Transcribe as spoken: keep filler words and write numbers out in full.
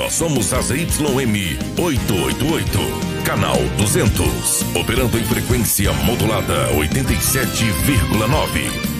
Nós somos a Z Y M oitocentos e oitenta e oito, canal duzentos, operando em frequência modulada oitenta e sete vírgula nove.